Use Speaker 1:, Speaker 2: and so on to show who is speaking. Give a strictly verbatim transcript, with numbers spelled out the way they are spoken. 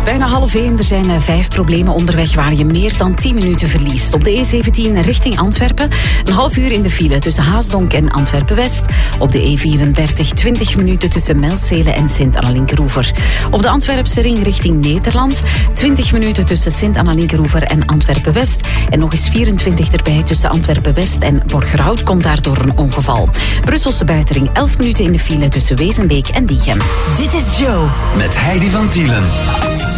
Speaker 1: Bijna half één. Er zijn uh, vijf problemen onderweg waar je meer dan tien minuten verliest. Op de E zeventien richting Antwerpen. Een half uur in de file tussen Haasdonk en Antwerpen-West. Op de E vierendertig twintig minuten tussen Melzele en Sint-Anna-Linkeroever. Op de Antwerpse ring richting Nederland. twintig minuten tussen Sint-Anna-Linkeroever en Antwerpen-West. En nog eens vierentwintig erbij tussen Antwerpen-West en Borgerhout komt daardoor een ongeval. Brusselse buitenring elf minuten in de file tussen Wezenbeek en Diegem.
Speaker 2: Dit is Joe.
Speaker 3: Met Heidi van Tielen.